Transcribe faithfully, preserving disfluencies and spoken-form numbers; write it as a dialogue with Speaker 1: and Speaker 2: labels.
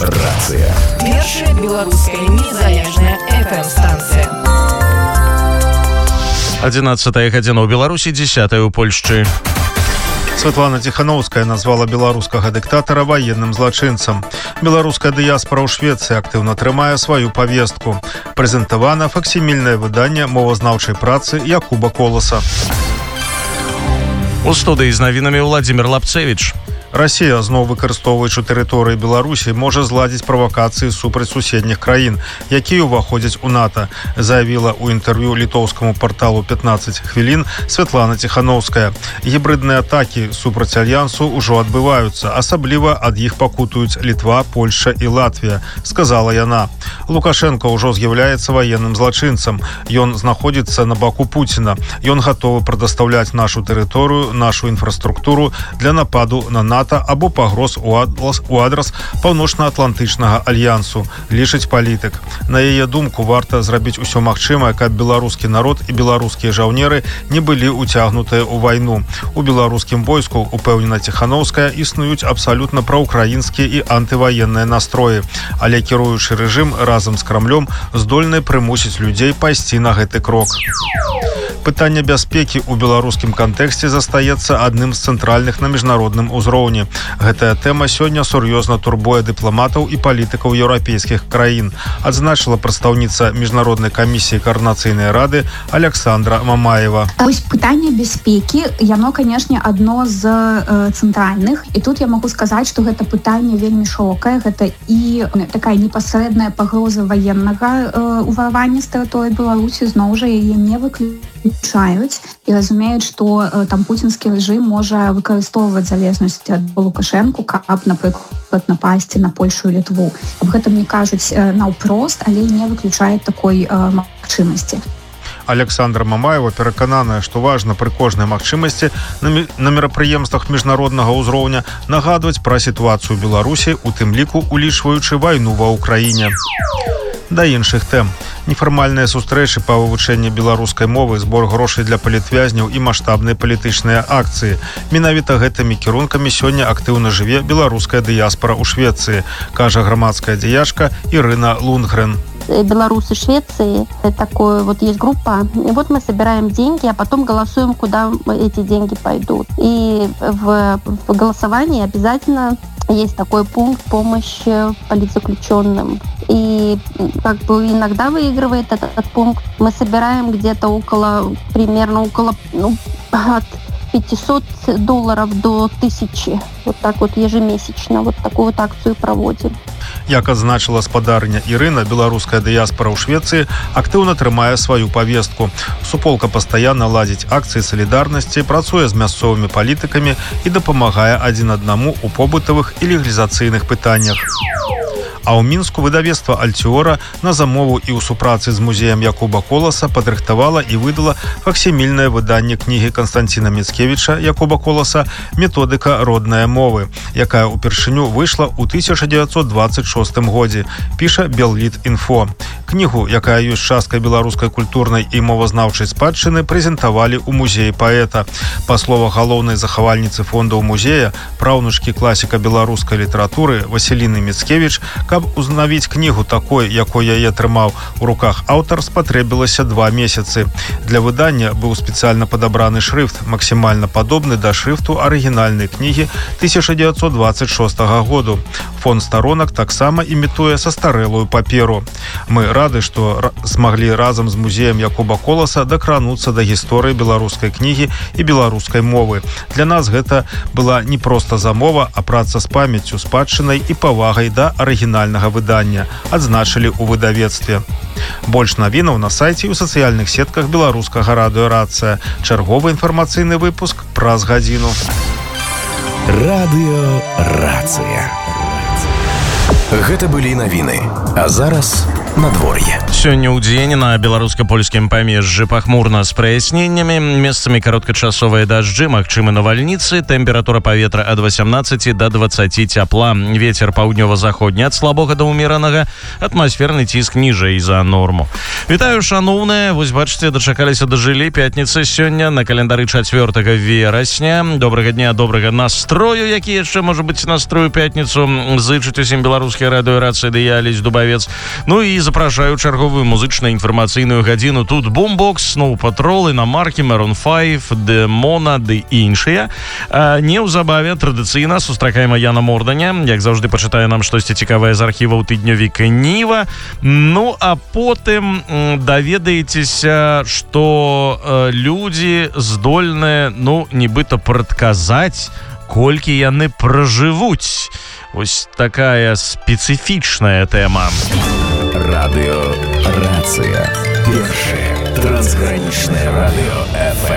Speaker 1: Рацыя.
Speaker 2: Першая беларуская незалежная эф эм-станцыя.
Speaker 3: одиннадцатая гадзіна ў Беларусі, десятая ў Польшчы.
Speaker 4: Святлана Тихановская назвала беларускага дыктатара военным злачынцам. Беларуская дыяспора ў Швецыі актыўна трымае сваю павестку. Прэзентавана факсімільнае выданне мовазнаўчай працы Якуба Коласа.
Speaker 3: У студыі з навінамі Владзімир Лапцевіч.
Speaker 4: Расія, зноў выкарыстоўваючы тэрыторыі Беларусі, можа зладзіць правакацыі супраць суседніх краін, якія ўваходзяць у НАТО, заявіла ў інтэрв'ю літоўскаму парталу пятнадцать хвілін Святлана Тихановская. Гібрыдныя атакі супраць альянсу ўжо адбываюцца, асабліва ад іх пакутуюць Літва, Польша і Латвія, сказала яна. Лукашенко ўжо з'яўляецца военным злачынцам. Ён знаходзіцца на баку Пуціна. Ён гатовы прадастаўляць нашу тэрыторыю, нашу інфраструктуру для нападу на НАТО або пагроз у адрас, у адрас паўночна-атлантычнага альянсу, лічыць палітык. На яе думку, варта зрабіць усё магчымае, каб беларускі народ і беларускія жаўнеры не былі ўцягнутыя ў вайну. У беларускім войску, упэўнена Тихановская, існуюць абсалютна праўкраінскія і антываенныя настроі, але кіруючы рэжым разам з Крамлём здольны прымусіць людзей пайсці на гэты крок. Пытанне бяспекі ў беларускім кантэксце застаецца адным з цэнтральных на міжнародным узроўні. Гэтая тэма сёння сур'ёзна турбуе дыпламатаў і палітыкаў еўрапейскіх краін, адзначыла прадстаўніца міжнароднай камісіі каардынацыйнай рады Александра Мамаева.
Speaker 5: Ось пытанне бяспекі, яно, канешне, адно з э, цэнтральных. І тут я магу сказаць, што гэта пытанне вельмі шырокае. Гэта і такая непасрэдная пагроза ваеннага э, уварвання з тэрыторыі Беларусі, зноў жа яе не выключаюць і разумеюць, што э, там пуцінскі рэжым можа выкарыстоўваць залежнасць ад Лукашэнку, каб, напрыклад, напасці на Польшу і Літву. Аб гэтым не кажуць э, наўпрост, але не выключаюць такой э, магчымасці.
Speaker 4: Александра Мамаева перакананая, што важна пры кожнай магчымасці на мерапрыемствах міжнароднага ўзроўня нагадваць пра сітуацыю Беларусі, у тым ліку улічваючы вайну ва ўкраіне. Да іншых тэм. Нефармальныя сустрэчы па вывучэнні беларускай мовы, збор грошай для палітвязняў і маштабныя палітычныя акцыі. Менавіта гэтымі кірункамі сёння актыўна жыве беларуская дыяспара ў Швецыі, кажа грамадская дзеячка Ірына Лунгрен.
Speaker 6: Беларусы Швеции, такое вот есть группа, и вот мы собираем деньги, а потом голосуем, куда эти деньги пойдут. И в, в голосовании обязательно есть такой пункт помощи политзаключенным. И как бы иногда выигрывает этот, этот пункт. Мы собираем где-то около, примерно около, ну, от пятисот долларов до тысячи. Вот так вот ежемесячно. Вот такую вот акцию проводим.
Speaker 4: Як адзначыла спадарня Ірына, беларуская дыяспара ў Швецыі актыўна трымае сваю павестку. Суполка пастаянна ладзіць акцыі салідарнасці, працуе з мясцовымі палітыкамі і дапамагае адзін аднаму ў побытавых і легалізацыйных пытаннях. А ў Мінску выдавецтва Альціора на замову і ў супрацы з музеем Якуба Коласа падрыхтавала і выдала факсімільнае выданне кнігі Канстанціна Міцкевіча Якуба Коласа «Методыка роднае мовы», якая ўпершыню выйшла ў тысяча дзевяцьсот дваццаць шостым годзе, піша Белліт-Інфо. Кнігу, якая ёсць часткай беларускай культурнай і мовазнаўчай спадчыны, прэзентавалі ў музеі паэта. Па словах галоўнай захавальніцы фондаў музея, праўнучкі класіка беларускай літаратуры Васіліны Міцкевіч, каб узнавіць кнігу такой, якой яе трымаў у руках аўтар, спатрэбілася два месяцы. Для выдання быў спецыяльна падабраны шрыфт, максімальна падобны да шрыфту арыгінальнай кнігі тысяча дзевяцьсот дваццаць шостага году. Фон старонак таксама імітуе састарэлую паперу. Мы рады, што змаглі разам з музеем Якуба Коласа дакрануцца да гісторыі беларускай кнігі і беларускай мовы. Для нас гэта была не проста замова, а праца з памяццю, спадчынай і павагай да арыгінальнага выдання, адзначылі ў выдавецтве. Больш навінаў на сайце і ў сацыяльных сетках беларускага радыё Рацыя. Чарговы інфармацыйны выпуск праз гадзіну.
Speaker 1: Радыё Рацыя. Гэта былі навіны. А зараз надвор'е.
Speaker 3: Сёння ў дзень на беларуска-польскім памежжы пахмурна з праясненнямі, месцамі кароткачасовыя дажджы, магчымы навальніцы, тэмпература паветра ад васямнаццаці да дваццаці цяпла, вецер паўднёва-заходні ад слабога да ўмеранага, атмасферны ціск ніжэй за норму. Вітаю, шаноўныя, вось бачыце, дачакаліся дажылі пятніцы сёння на календары чацвёртага верасня. Добрага дня, добрага настрою, які яшчэ можа быць настрою пятніцу, зычыць усім беларускія радыёрацыі ды я, Алесь Дубавец. Ну і запрашаю чарговую музычна-інфармацыйную гадзіну. Тут Бумбокс, Snow Patrol, Иномаркі, Maroon файв, Демона ды іншыя. Неўзабаве традыцыйна сустракаем Яна Морданя, як заўжды пачытае нам штосьці цікавае з архіваў тыднёвіка Ніва. Ну а потым даведаецеся, што людзі здольныя, ну, нібыта прадказаць, колькі яны пражывуць. Вось такая спецыфічная тэма.
Speaker 1: Радыё Рацыя. Першае трансгранічнае радыё эф эм.